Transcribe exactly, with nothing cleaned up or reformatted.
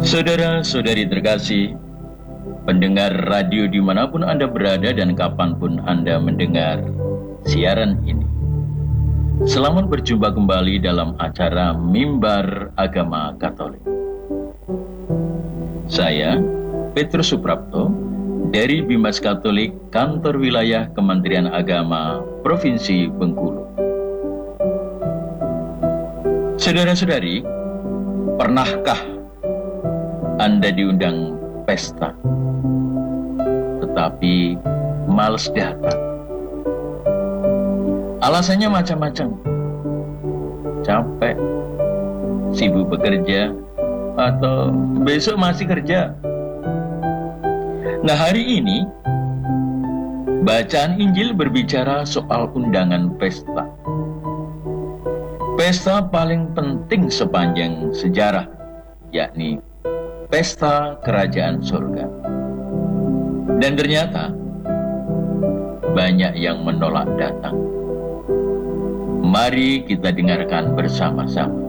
Saudara-saudari terkasih, pendengar radio dimanapun Anda berada dan kapanpun Anda mendengar siaran ini, selamat berjumpa kembali dalam acara Mimbar Agama Katolik. Saya, Petrus Suprapto, dari Bimas Katolik, Kantor Wilayah Kementerian Agama, Provinsi Bengkulu. Saudara-saudari, pernahkah Anda diundang pesta, tetapi males datang? Alasannya macam-macam. Capek, sibuk bekerja, atau besok masih kerja. Nah, hari ini bacaan Injil berbicara soal undangan pesta. Pesta paling penting sepanjang sejarah, yakni pesta kerajaan surga. Dan ternyata banyak yang menolak datang. Mari kita dengarkan bersama-sama.